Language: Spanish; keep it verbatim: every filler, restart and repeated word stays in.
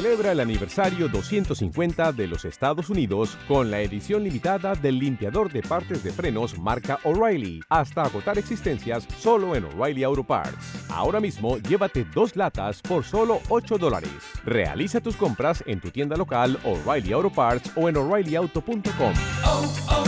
Celebra el aniversario doscientos cincuenta de los Estados Unidos con la edición limitada del limpiador de partes de frenos marca O'Reilly, hasta agotar existencias solo en O'Reilly Auto Parts. Ahora mismo llévate dos latas por solo ocho dólares. Realiza tus compras en tu tienda local O'Reilly Auto Parts o en O'Reilly Auto punto com. Oh, oh.